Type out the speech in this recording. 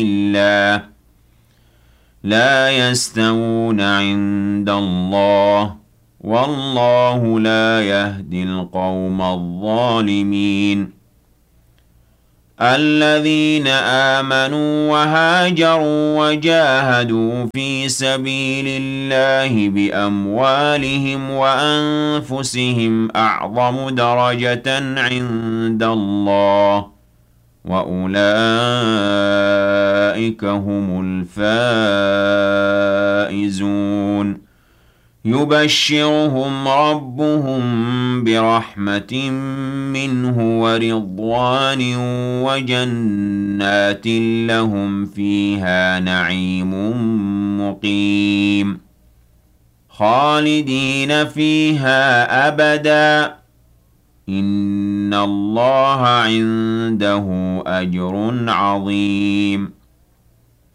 الله لا يستوون عند الله والله لا يهدي القوم الظالمين الذين آمنوا وهاجروا وجاهدوا في سبيل الله بأموالهم وأنفسهم أعظم درجة عند الله وأولئك هم الفائزون يبشرهم ربهم برحمة منه ورضوان وجنات لهم فيها نعيم مقيم خالدين فيها أبدا إن الله عنده أجر عظيم